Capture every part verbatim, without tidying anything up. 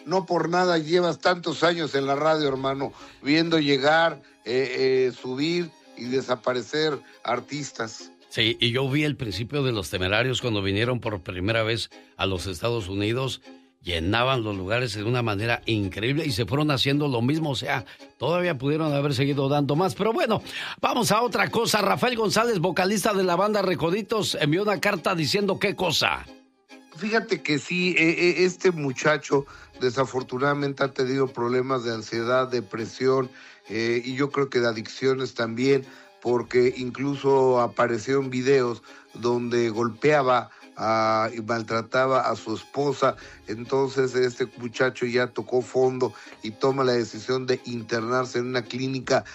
no por nada llevas tantos años en la radio, hermano, viendo llegar, eh, eh, subir y desaparecer artistas. Sí, y yo vi el principio de Los Temerarios cuando vinieron por primera vez a los Estados Unidos. Llenaban los lugares de una manera increíble y se fueron haciendo lo mismo. O sea, todavía pudieron haber seguido dando más. Pero bueno, vamos a otra cosa. Rafael González, vocalista de la banda Recoditos, envió una carta diciendo qué cosa. Fíjate que sí, eh, este muchacho desafortunadamente ha tenido problemas de ansiedad, depresión eh, y yo creo que de adicciones también, porque incluso apareció en videos donde golpeaba a, y maltrataba a su esposa. Entonces este muchacho ya tocó fondo y toma la decisión de internarse en una clínica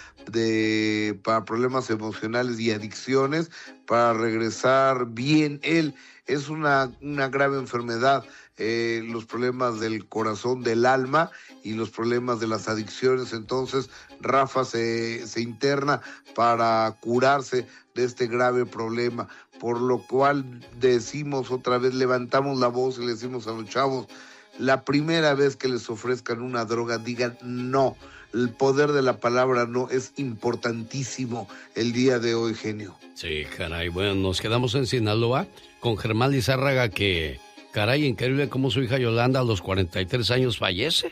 de, para problemas emocionales y adicciones, para regresar bien él. Es una, una grave enfermedad, eh, los problemas del corazón, del alma y los problemas de las adicciones. Entonces Rafa se, se interna para curarse de este grave problema, por lo cual decimos otra vez, levantamos la voz y le decimos a los chavos, la primera vez que les ofrezcan una droga, digan no. El poder de la palabra no es importantísimo el día de hoy, genio. Sí, caray, bueno, nos quedamos en Sinaloa con Germán Lizárraga, que, caray, increíble cómo su hija Yolanda a los cuarenta y tres años fallece.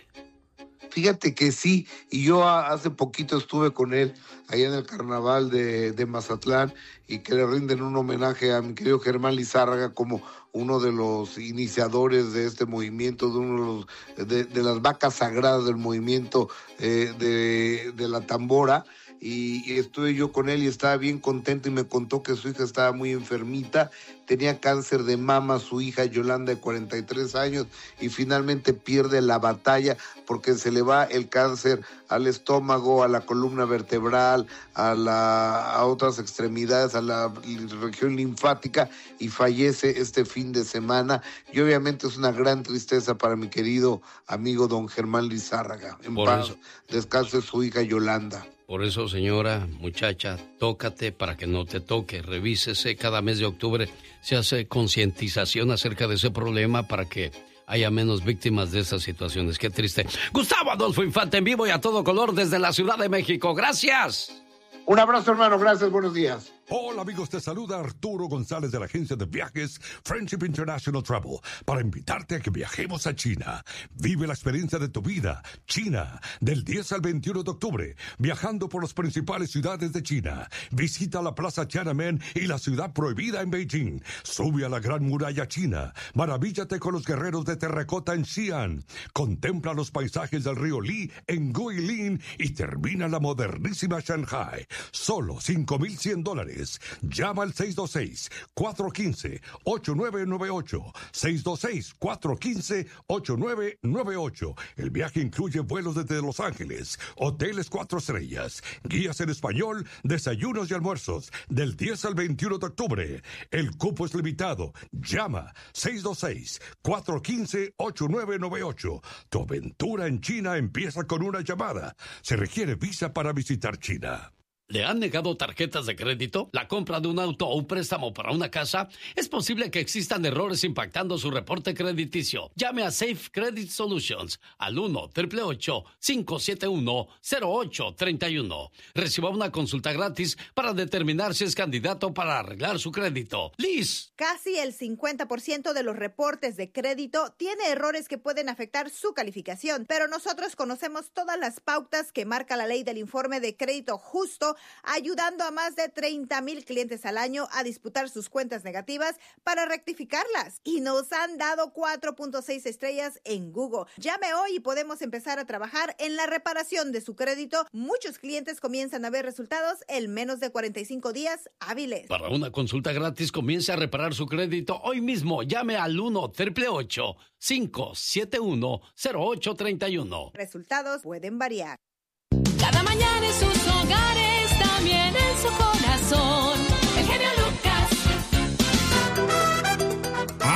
Fíjate que sí, y yo hace poquito estuve con él allá en el carnaval de, de Mazatlán, y que le rinden un homenaje a mi querido Germán Lizárraga como uno de los iniciadores de este movimiento, de uno de, los, de, de las vacas sagradas del movimiento eh, de, de la tambora. Y, y estuve yo con él y estaba bien contento y me contó que su hija estaba muy enfermita, tenía cáncer de mama su hija Yolanda de cuarenta y tres años y finalmente pierde la batalla porque se le va el cáncer al estómago, a la columna vertebral, a, la, a otras extremidades, a la región linfática y fallece este fin de semana. Y obviamente es una gran tristeza para mi querido amigo don Germán Lizárraga. En Por paz eso. Descanse su hija Yolanda. Por eso, señora, muchacha, tócate para que no te toque. Revísese. Cada mes de octubre se hace concientización acerca de ese problema para que haya menos víctimas de estas situaciones. Qué triste. Gustavo Adolfo Infante en vivo y a todo color desde la Ciudad de México. Gracias. Un abrazo, hermano. Gracias. Buenos días. Hola amigos, te saluda Arturo González de la agencia de viajes Friendship International Travel para invitarte a que viajemos a China. Vive la experiencia de tu vida. China, del diez al veintiuno de octubre, viajando por las principales ciudades de China. Visita la Plaza Tiananmen y la Ciudad Prohibida en Beijing. Sube a la Gran Muralla China. Maravíllate con los guerreros de terracota en Xi'an. Contempla los paisajes del río Li en Guilin y termina la modernísima Shanghai. Solo cinco mil cien dólares. Llama al seis dos seis, cuatro uno cinco, ocho nueve nueve ocho. seis dos seis, cuatro uno cinco, ocho nueve nueve ocho. El viaje incluye vuelos desde Los Ángeles, hoteles cuatro estrellas, guías en español, desayunos y almuerzos, del diez al veintiuno de octubre. El cupo es limitado. Llama seis dos seis, cuatro uno cinco, ocho nueve nueve ocho. Tu aventura en China empieza con una llamada. Se requiere visa para visitar China. ¿Le han negado tarjetas de crédito? ¿La compra de un auto o un préstamo para una casa? Es posible que existan errores impactando su reporte crediticio. Llame a Safe Credit Solutions al uno, ocho ocho ocho, cinco siete uno, cero ocho tres uno. Reciba una consulta gratis para determinar si es candidato para arreglar su crédito. Liz. Casi el cincuenta por ciento de los reportes de crédito tiene errores que pueden afectar su calificación, pero nosotros conocemos todas las pautas que marca la ley del informe de crédito justo, ayudando a más de treinta mil clientes al año a disputar sus cuentas negativas para rectificarlas. Y nos han dado cuatro punto seis estrellas en Google. Llame hoy y podemos empezar a trabajar en la reparación de su crédito. Muchos clientes comienzan a ver resultados en menos de cuarenta y cinco días hábiles. Para una consulta gratis, comience a reparar su crédito hoy mismo. Llame al uno, ocho ocho ocho, cinco siete uno, cero ocho tres uno. Resultados pueden variar. Cada mañana en sus hogares, también en su corazón, el genio Lucas. Albuquerque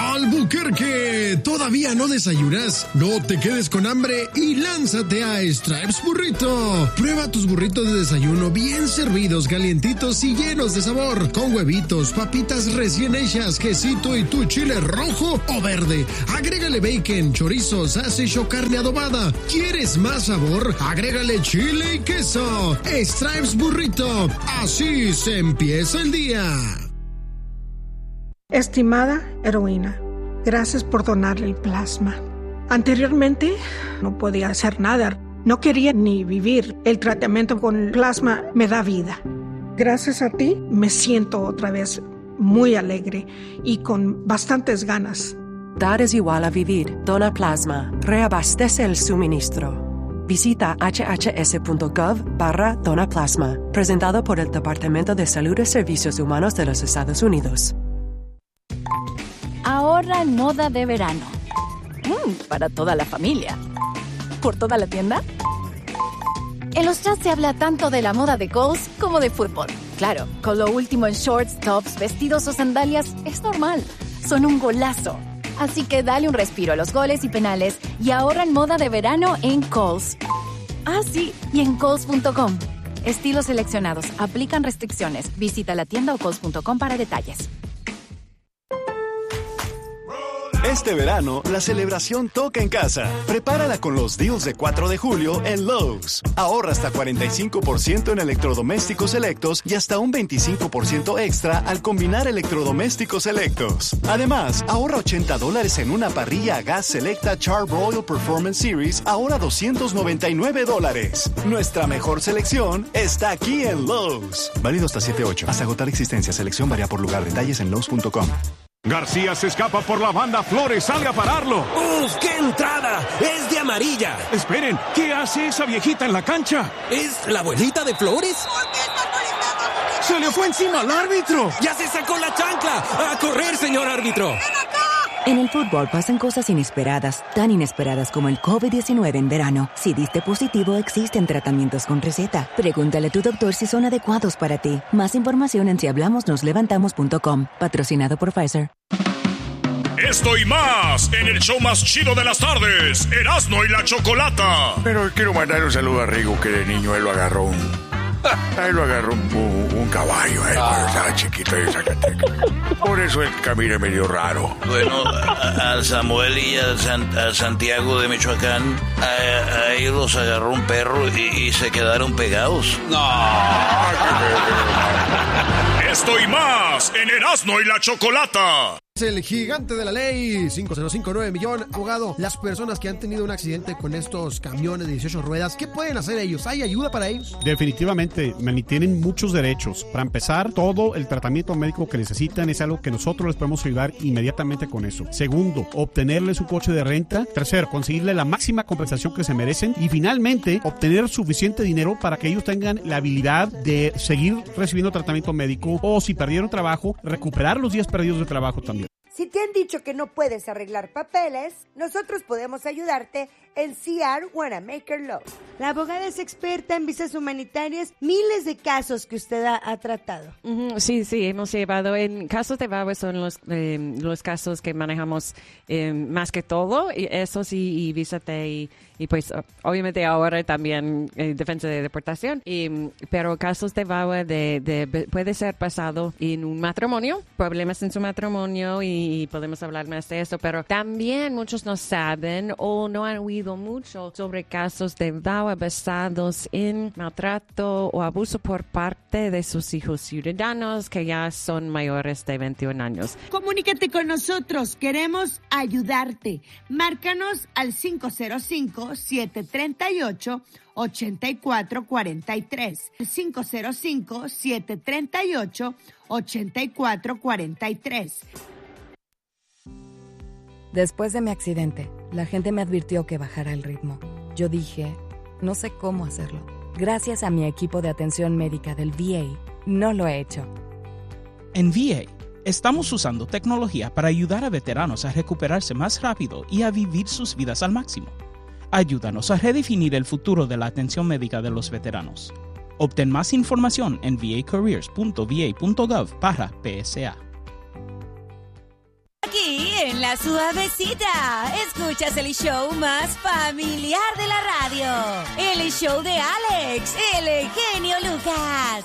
Albuquerque, ¿todavía no desayunas? No te quedes con hambre y lánzate a Stripes Burrito. Prueba tus burritos de desayuno bien servidos, calientitos y llenos de sabor, con huevitos, papitas recién hechas, quesito y tu chile rojo o verde. Agrégale bacon, chorizo, sausage o carne adobada. ¿Quieres más sabor? Agrégale chile y queso. Stripes Burrito. Así se empieza el día. Estimada heroína, gracias por donarle el plasma. Anteriormente no podía hacer nada, no quería ni vivir. El tratamiento con el plasma me da vida. Gracias a ti me siento otra vez muy alegre y con bastantes ganas. Dar es igual a vivir. Dona plasma. Reabastece el suministro. Visita hhs.gov barra dona plasma. Presentado por el Departamento de Salud y Servicios Humanos de los Estados Unidos. Ahorra en moda de verano. Mm, para toda la familia. ¿Por toda la tienda? En los chats se habla tanto de la moda de Kohl's como de fútbol. Claro, con lo último en shorts, tops, vestidos o sandalias es normal. Son un golazo. Así que dale un respiro a los goles y penales y ahorra en moda de verano en Kohl's. Ah, sí, y en Kohl's punto com. Estilos seleccionados. Aplican restricciones. Visita la tienda o Kohl's punto com para detalles. Este verano, la celebración toca en casa. Prepárala con los deals de cuatro de julio en Lowe's. Ahorra hasta cuarenta y cinco por ciento en electrodomésticos selectos y hasta un veinticinco por ciento extra al combinar electrodomésticos selectos. Además, ahorra ochenta dólares en una parrilla a gas selecta Char-Broil Performance Series, ahora doscientos noventa y nueve dólares. Nuestra mejor selección está aquí en Lowe's. Válido hasta siete ocho. Hasta agotar existencia. Selección varía por lugar. Detalles en Lowe's punto com. García se escapa por la banda. Flores, salga a pararlo. ¡Uf, qué entrada! ¡Es de amarilla! Esperen, ¿qué hace esa viejita en la cancha? ¿Es la abuelita de Flores? ¡Se le fue encima al árbitro! ¡Ya se sacó la chancla! ¡A correr, señor árbitro! En el fútbol pasan cosas inesperadas, tan inesperadas como el covid diecinueve en verano. Si diste positivo, existen tratamientos con receta. Pregúntale a tu doctor si son adecuados para ti. Más información en si hablamos nos levantamos punto com. Patrocinado por Pfizer. Esto y más en el show más chido de las tardes, Erasmo y la Chocolata. Pero quiero mandar un saludo a Rigo, que de niño él lo agarró un... Ahí lo agarró un, un, un caballo, eh, cuando estaba chiquito de Zacatecas. Por eso él camina medio raro. Bueno, a, a Samuel y a, San, a Santiago de Michoacán, a, a ellos los agarró un perro y, y se quedaron pegados. No. Esto y más en Erasmo y la Chocolata. El gigante de la ley, cinco cero cinco nueve millón. Abogado, las personas que han tenido un accidente con estos camiones de dieciocho ruedas, ¿qué pueden hacer ellos? ¿Hay ayuda para ellos? Definitivamente, Manny, tienen muchos derechos. Para empezar, todo el tratamiento médico que necesitan es algo que nosotros les podemos ayudar inmediatamente con eso. Segundo, obtenerle su coche de renta. Tercero, conseguirle la máxima compensación que se merecen. Y finalmente, obtener suficiente dinero para que ellos tengan la habilidad de seguir recibiendo tratamiento médico o, si perdieron trabajo, recuperar los días perdidos de trabajo también. Si te han dicho que no puedes arreglar papeles, nosotros podemos ayudarte en C R Wanamaker Law. La abogada es experta en visas humanitarias, miles de casos que usted ha, ha tratado. Uh-huh. Sí, sí, hemos llevado. En casos de V A W A son los, eh, los casos que manejamos eh, más que todo, y eso sí, y visa T, y, y pues obviamente ahora también eh, defensa de deportación, y, pero casos de V A W A de, de, puede ser pasado en un matrimonio, problemas en su matrimonio, y, y podemos hablar más de eso, pero también muchos no saben o no han oído mucho sobre casos de V A W A basados en maltrato o abuso por parte de sus hijos ciudadanos que ya son mayores de veintiún años. Comunícate con nosotros, queremos ayudarte. Márcanos al cinco cero cinco, siete tres ocho, ocho cuatro cuatro tres. cinco cero cinco, siete tres ocho, ocho cuatro cuatro tres. Después de mi accidente, la gente me advirtió que bajara el ritmo. Yo dije, no sé cómo hacerlo. Gracias a mi equipo de atención médica del V A, no lo he hecho. En V A, estamos usando tecnología para ayudar a veteranos a recuperarse más rápido y a vivir sus vidas al máximo. Ayúdanos a redefinir el futuro de la atención médica de los veteranos. Obtén más información en v a careers punto v a punto gov barra P S A. Aquí en la suavecita. Escuchas el show más familiar de la radio. El show de Alex, el genio Lucas.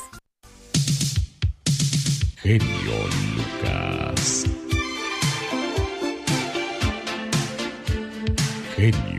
Genio Lucas. Genio